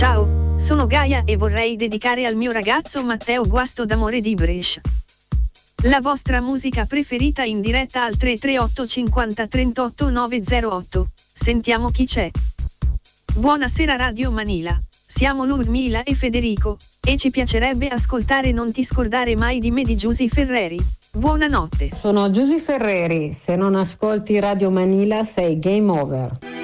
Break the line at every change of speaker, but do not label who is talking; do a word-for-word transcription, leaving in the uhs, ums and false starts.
Ciao, sono Gaia e vorrei dedicare al mio ragazzo Matteo Guasto d'amore di Brescia la vostra musica preferita in diretta al tre tre otto cinquanta trentotto nove zero otto. Sentiamo chi c'è. Buonasera Radio Manila, siamo Ludmila e Federico, e ci piacerebbe ascoltare Non ti scordare mai di me di Giusy Ferreri. Buonanotte.
Sono Giusy Ferreri, se non ascolti Radio Manila sei game over.